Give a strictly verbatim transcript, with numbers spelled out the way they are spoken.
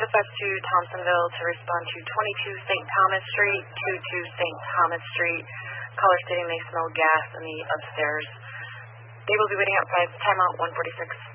dispatch to Thompsonville to respond to twenty-two Saint Thomas Street, twenty-two Saint Thomas Street. Caller stating they smell gas in the upstairs. They will be waiting outside. Timeout one forty-six.